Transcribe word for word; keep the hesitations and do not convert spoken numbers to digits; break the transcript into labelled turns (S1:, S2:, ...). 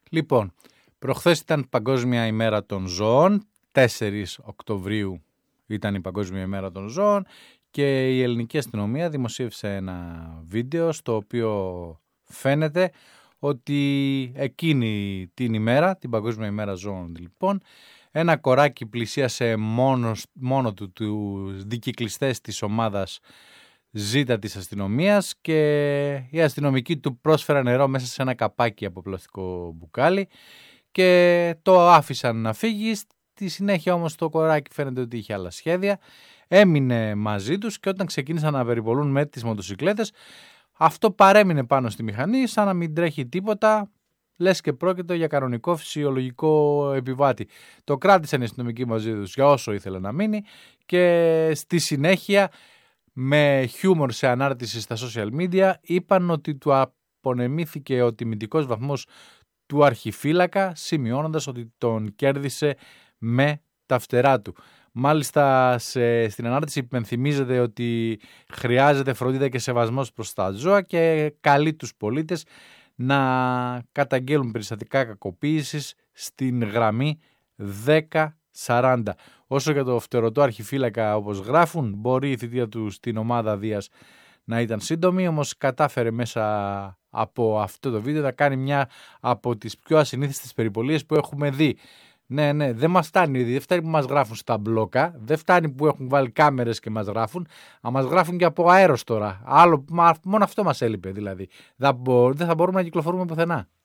S1: Λοιπόν, προχθές ήταν Παγκόσμια ημέρα των ζώων, τέσσερις Οκτωβρίου ήταν η Παγκόσμια ημέρα των ζώων και η ελληνική αστυνομία δημοσίευσε ένα βίντεο στο οποίο φαίνεται ότι εκείνη την ημέρα, την Παγκόσμια ημέρα ζώων λοιπόν, ένα κοράκι πλησίασε μόνο, μόνο του τους δικυκλιστές της ομάδας Ζήτα της αστυνομίας και οι αστυνομικοί του πρόσφεραν νερό μέσα σε ένα καπάκι από πλαστικό μπουκάλι και το άφησαν να φύγει. Στη συνέχεια όμως το κοράκι φαίνεται ότι είχε άλλα σχέδια, έμεινε μαζί τους και όταν ξεκίνησαν να περιπολούν με τις μοτοσικλέτες αυτό παρέμεινε πάνω στη μηχανή σαν να μην τρέχει τίποτα, λες και πρόκειται για κανονικό φυσιολογικό επιβάτη. Το κράτησαν οι αστυνομικοί μαζί τους για όσο ήθελε να μείνει και στη συνέχεια με χιούμορ σε ανάρτηση στα social media είπαν ότι του απονεμήθηκε ο τιμητικός βαθμός του αρχιφύλακα, σημειώνοντας ότι τον κέρδισε με τα φτερά του. Μάλιστα σε, στην ανάρτηση υπενθυμίζεται ότι χρειάζεται φροντίδα και σεβασμός προς τα ζώα και καλεί τους πολίτες να καταγγέλουν περιστατικά κακοποίησης στην γραμμή δέκα σαράντα. Όσο για το φτερωτό αρχιφύλακα όπως γράφουν, μπορεί η θητεία του στην ομάδα Δίας να ήταν σύντομη, όμως κατάφερε μέσα από αυτό το βίντεο να κάνει μια από τις πιο ασυνήθιστες περιπολίες που έχουμε δει. Ναι, ναι, δεν μας φτάνει, δεν φτάνει που μας γράφουν στα μπλόκα, δεν φτάνει που έχουν βάλει κάμερες και μας γράφουν, αλλά μας γράφουν και από αέρος τώρα. Άλλο, μόνο αυτό μας έλειπε δηλαδή. Δεν θα μπορούμε να κυκλοφορούμε πουθενά.